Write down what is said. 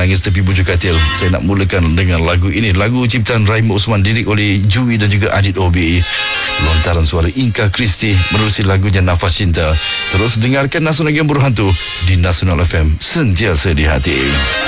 Menangis Tepi Bujur Katil. Saya nak mulakan dengan lagu ini. Lagu ciptaan Rahim Osman, lirik oleh Jui dan juga Adit OBE. Lontaran suara Inka Kristi menerusi lagunya Nafas Cinta. Terus dengarkan Nasional yang Berhantu di Nasional FM, sentiasa di hati.